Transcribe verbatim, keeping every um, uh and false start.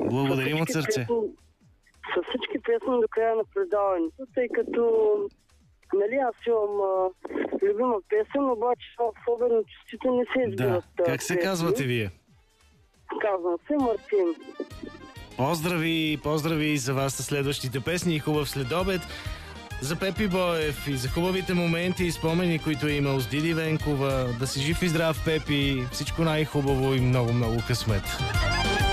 Благодарим от сърце. Песни, с всички песни до края на предаването, тъй като нали, аз имам а, любима песен, обаче особено честите не се избиват. Да. Как се песни. казвате вие? Казвам се Мартин. Поздрави, поздрави за вас със следващите песни и хубав следобед. За Пепи Боев и за хубавите моменти и спомени, които е имал с Диди Венкова. Да си жив и здрав, Пепи. Всичко най-хубаво и много-много късмет.